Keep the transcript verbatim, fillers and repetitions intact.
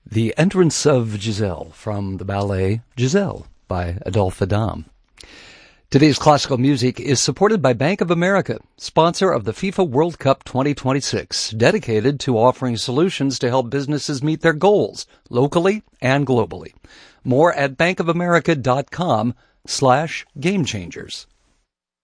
The entrance of Giselle from the ballet Giselle by Adolphe Adam. Today's classical music is supported by Bank of America, sponsor of the FIFA World Cup twenty twenty-six, dedicated to offering solutions to help businesses meet their goals locally and globally. More at bankofamerica.com slash game changers.